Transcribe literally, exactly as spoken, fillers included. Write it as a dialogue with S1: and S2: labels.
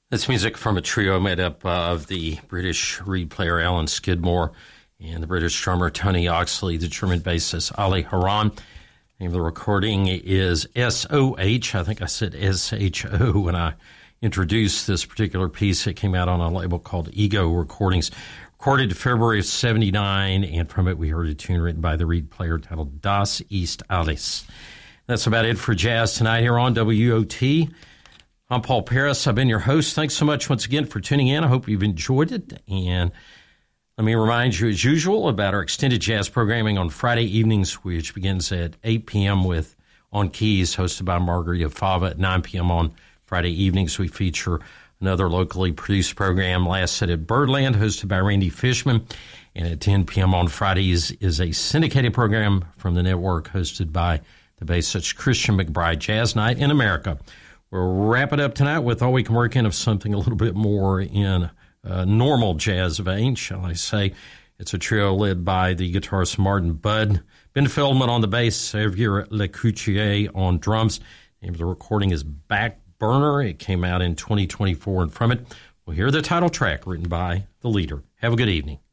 S1: That's music from a trio made up of the British reed player Alan Skidmore and the British drummer Tony Oxley, the German bassist Ali Haran. The name of the recording is S O H. I think I said S H O when I introduced this particular piece. It came out on a label called Ego Recordings. Recorded February of seventy-nine, and from it we heard a tune written by the reed player titled Das ist alles. That's about it for Jazz Tonight here on W O T. I'm Paul Paris. I've been your host. Thanks so much once again for tuning in. I hope you've enjoyed it. And let me remind you, as usual, about our extended jazz programming on Friday evenings, which begins at eight p.m. with On Keys, hosted by Margarita Fava. At nine p.m. on Friday evenings, we feature another locally produced program, Last Set at Birdland, hosted by Randy Fishman. And at ten p.m. on Fridays is a syndicated program from the network hosted by the bassist Christian McBride, Jazz Night in America. We'll wrap it up tonight with all we can work in of something a little bit more in uh, normal jazz vein, shall I say. It's a trio led by the guitarist Martin Budd, Ben Feldman on the bass, Xavier Lecoutier on drums. The name of the recording is Back Burner. It came out in twenty twenty-four, and from it, we'll hear the title track written by the leader. Have a good evening.